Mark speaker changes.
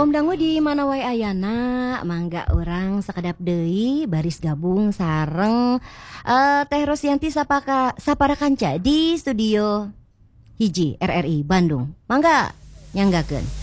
Speaker 1: Komdangu di mana wae ayana, mangga orang sakedap deui baris gabung sareng Teh Rosyanti Sapara Kanca di studio hiji RRI Bandung. Mangga nyanggakeun.